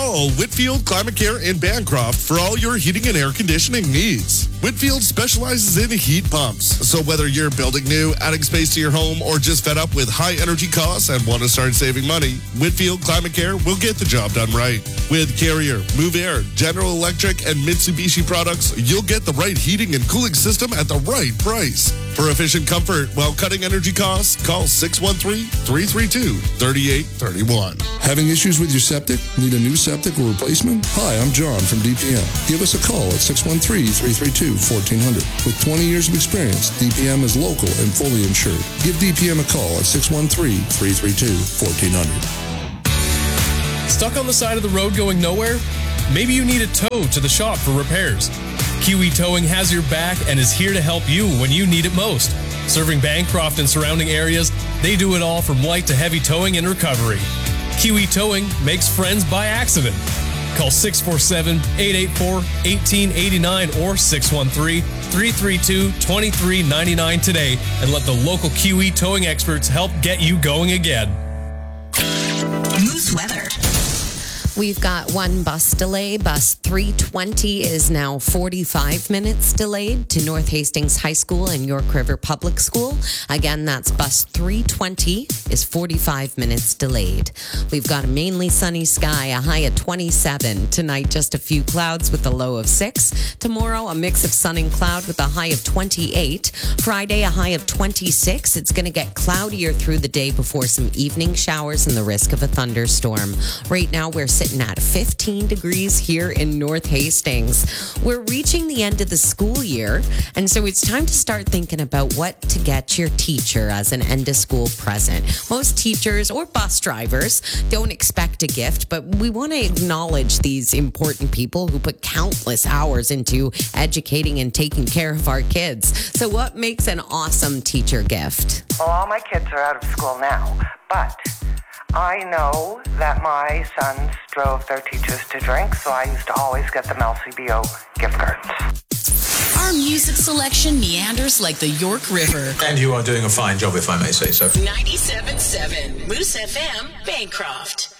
Call Whitfield Climate Care in Bancroft for all your heating and air conditioning needs. Whitfield specializes in heat pumps. So whether you're building new, adding space to your home, or just fed up with high energy costs and want to start saving money, Whitfield Climate Care will get the job done right. With Carrier, Move Air, General Electric, and Mitsubishi products, you'll get the right heating and cooling system at the right price. For efficient comfort while cutting energy costs, call 613-332-3831. Having issues with your septic? Need a new septic or replacement? Hi, I'm John from DPM. Give us a call at 613-332-1400. With 20 years of experience, DPM is local and fully insured. Give DPM a call at 613-332-1400. Stuck on the side of the road going nowhere? Maybe you need a tow to the shop for repairs. Kiwi Towing has your back and is here to help you when you need it most. Serving Bancroft and surrounding areas, they do it all from light to heavy towing and recovery. Kiwi Towing makes friends by accident. Call 647-884-1889 or 613-332-2399 today and let the local Kiwi Towing experts help get you going again. Moose weather. We've got one bus delay. Bus 320 is now 45 minutes delayed to North Hastings High School and York River Public School. Again, that's bus 320 is 45 minutes delayed. We've got a mainly sunny sky, a high of 27. Tonight, just a few clouds with a low of 6. Tomorrow, a mix of sun and cloud with a high of 28. Friday, a high of 26. It's going to get cloudier through the day before some evening showers and the risk of a thunderstorm. Right now, we're sitting at 15 degrees here in North Hastings. We're reaching the end of the school year, and so it's time to start thinking about what to get your teacher as an end-of-school present. Most teachers or bus drivers don't expect a gift, but we want to acknowledge these important people who put countless hours into educating and taking care of our kids. So what makes an awesome teacher gift? Well, all my kids are out of school now, but I know that my sons drove their teachers to drink, so I used to always get them LCBO gift cards. Our music selection meanders like the York River. And you are doing a fine job, if I may say so. 97.7 Moose FM, Bancroft.